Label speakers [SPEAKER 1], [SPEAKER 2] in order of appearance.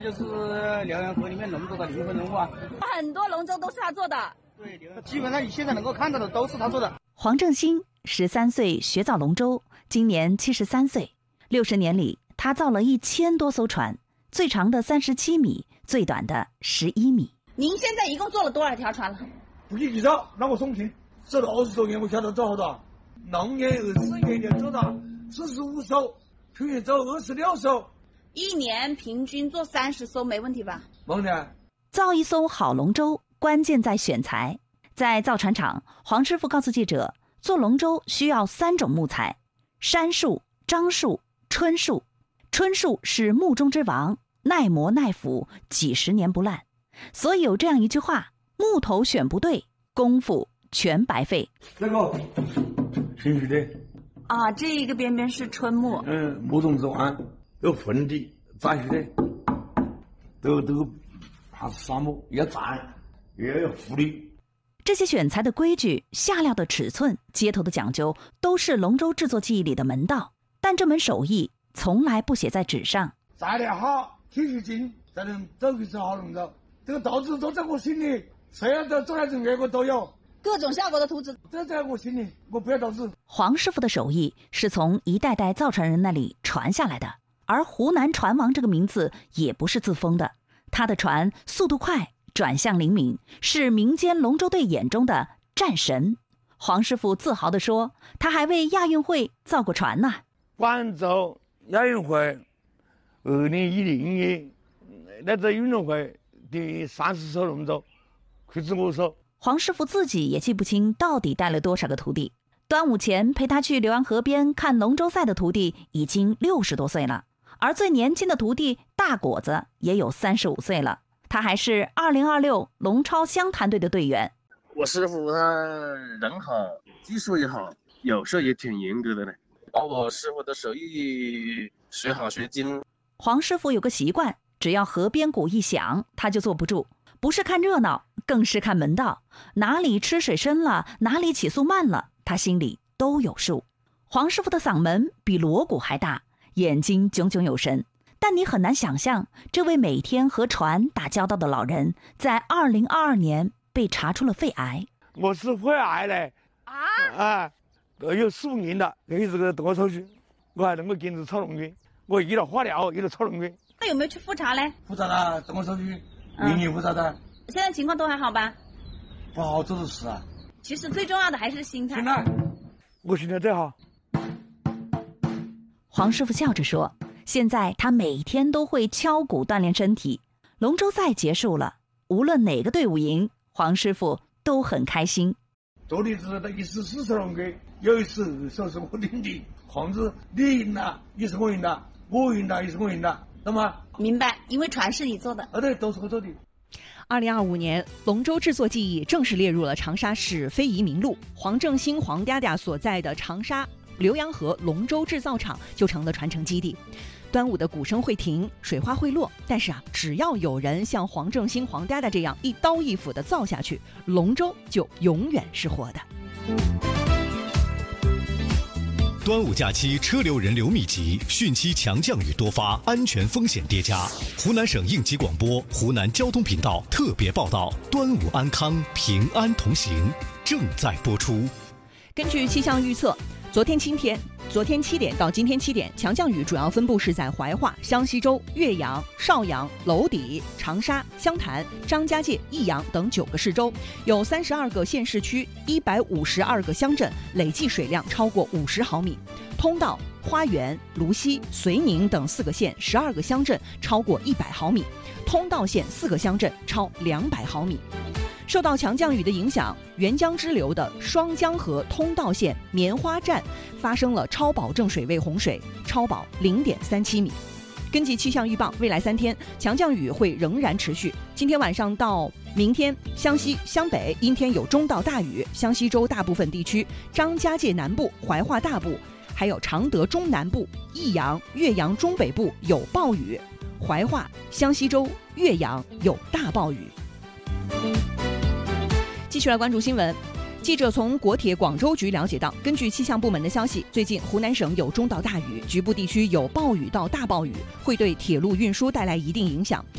[SPEAKER 1] 就是辽源河里面龙舟的灵魂人物啊，
[SPEAKER 2] 很多龙舟都是他做的。
[SPEAKER 1] 对，基本上你现在能够看到的都是他做的。
[SPEAKER 3] 黄正兴13岁学造龙舟，今年73岁。60年里，他造了1000多艘船，最长的37米，最短的11米。
[SPEAKER 2] 您现在一共做了多少条船了？
[SPEAKER 4] 不计其数，那我送情，走了20多年，我晓得做好多。龙年24年就做到45艘，去年做26艘。
[SPEAKER 2] 一年平均做30艘没问题吧？
[SPEAKER 4] 没问题。
[SPEAKER 3] 造一艘好龙舟，关键在选材。在造船厂，黄师傅告诉记者，做龙舟需要3种木材：杉树、樟树、椿树。椿树是木中之王，耐磨耐腐，几十年不烂。所以有这样一句话：木头选不对，功夫全白费。
[SPEAKER 4] 这个新式的
[SPEAKER 2] 啊，这一个边边是椿木，
[SPEAKER 4] 木种之王，有缝的，展起的，都它是沙木，要展，也要浮力。
[SPEAKER 3] 这些选材的规矩、下料的尺寸、接头的讲究，都是龙舟制作技艺里的门道。但这门手艺从来不写在纸上。
[SPEAKER 4] 材料好，体系精，才能走一艘好龙舟。这个图纸都在我心里，谁要做来整个我都有。
[SPEAKER 2] 各种效果的图纸
[SPEAKER 4] 都在我心里，我不要图纸。
[SPEAKER 3] 黄师傅的手艺是从一代代造船人那里传下来的，而湖南船王这个名字也不是自封的。他的船速度快，转向灵敏，是民间龙舟队眼中的战神。黄师傅自豪地说，他还为亚运会造过船呢。
[SPEAKER 4] 广州亚运会2010年那个运动会第30艘龙舟亏自我手。
[SPEAKER 3] 黄师傅自己也记不清到底带了多少个徒弟。端午前陪他去浏阳河边看龙舟赛的徒弟已经60多岁了，而最年轻的徒弟大果子也有35岁了。他还是2026龙超湘潭队的队员。
[SPEAKER 5] 我师傅他人好，技术也好，有时候也挺严格的呢，把我师傅的手艺学好学精。
[SPEAKER 3] 黄师傅有个习惯，只要河边鼓一响，他就坐不住，不是看热闹，更是看门道。哪里吃水深了，哪里起速慢了，他心里都有数。黄师傅的嗓门比锣鼓还大，眼睛炯炯有神，但你很难想象，这位每天和船打交道的老人，在2022年被查出了肺癌。
[SPEAKER 4] 我是肺癌嘞有15年了，一直给动手术，我还能够坚持操龙运，我一路化疗，一路操龙运。
[SPEAKER 2] 那有没有去复查嘞？
[SPEAKER 4] 复查了，动手术，年年复查的。
[SPEAKER 2] 现在情况都还好吧？
[SPEAKER 4] 不好做的事啊。
[SPEAKER 2] 其实最重要的还是心态。
[SPEAKER 4] 心态，我心态最好。
[SPEAKER 3] 黄师傅笑着说，现在他每天都会敲鼓锻炼身体。龙舟赛结束了，无论哪个队伍赢，黄师傅都很开心。
[SPEAKER 4] 昨天是一次4艘龙给，有一次说是我领的，黄子你赢了也是我赢了，我赢了也是我赢了，懂吗？
[SPEAKER 2] 明白，因为船是你做的。
[SPEAKER 4] 对，都是我做的。
[SPEAKER 6] 2025年，龙舟制作技艺正式列入了长沙市非遗名录。黄正兴黄嗲嗲所在的长沙浏阳河龙舟制造厂就成了传承基地。端午的鼓声会停，水花会落，但是只要有人像黄正兴黄嗲嗲这样一刀一斧地造下去，龙舟就永远是活的。
[SPEAKER 7] 端午假期车流人流密集，汛期强降雨多发，安全风险叠加。湖南省应急广播、湖南交通频道特别报道：端午安康，平安同行，正在播出。
[SPEAKER 6] 根据气象预测，昨天7点到今天7点，强降雨主要分布是在怀化、湘西州、岳阳、邵阳、娄底、长沙、湘潭、张家界、益阳等9个市州，有32个县市区、152个乡镇累计水量超过50毫米。通道、花园、泸溪、绥宁等4个县、12个乡镇超过100毫米，通道县4个乡镇超200毫米。受到强降雨的影响，沅江支流的双江河通道县棉花站发生了超保证水位洪水，超保0.37米。根据气象预报，未来3天强降雨会仍然持续。今天晚上到明天，湘西、湘北阴天有中到大雨，湘西州大部分地区、张家界南部、怀化大部，还有常德中南部、益阳、岳阳中北部有暴雨，怀化、湘西州、岳阳有大暴雨。继续来关注新闻。 记者从国铁广州局了解到，根据气象部门的消息，最近湖南省有中到大雨，局部地区有暴雨到大暴雨，会对铁路运输带来一定影响。